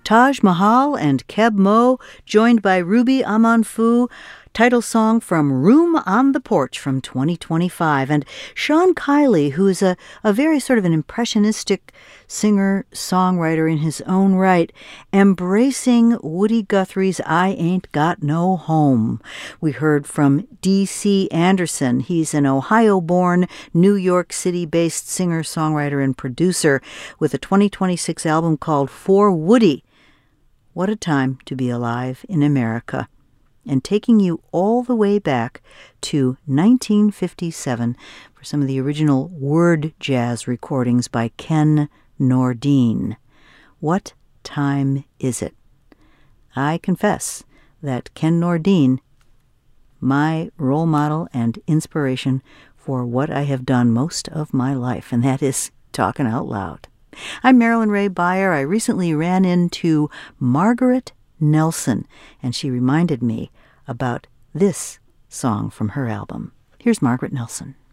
Taj Mahal and Keb Mo, joined by Ruby Amanfu, title song from Room on the Porch from 2025. And Sean Kiley, who is a very sort of an impressionistic singer-songwriter in his own right, embracing Woody Guthrie's I Ain't Got No Home. We heard from D.C. Anderson. He's an Ohio-born, New York City-based singer-songwriter and producer with a 2026 album called For Woody. What a time to be alive in America. And taking you all the way back to 1957 for some of the original word jazz recordings by Ken Nordine. What time is it? I confess that Ken Nordine, my role model and inspiration for what I have done most of my life, and that is talking out loud. I'm Marilyn Ray Beyer. I recently ran into Margaret Nelson, and she reminded me about this song from her album. Here's Margaret Nelson.